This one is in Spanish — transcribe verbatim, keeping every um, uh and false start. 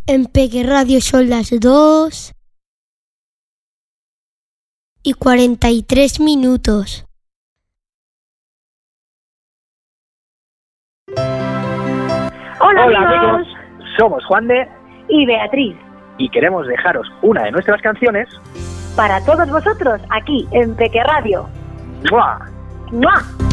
En Peque Radio son las dos y cuarenta y tres minutos. Hola, Hola amigos. amigos, somos Juan de Y Beatriz, y queremos dejaros una de nuestras canciones. para todos vosotros, aquí en Peque Radio. ¡Mua! ¡Mua!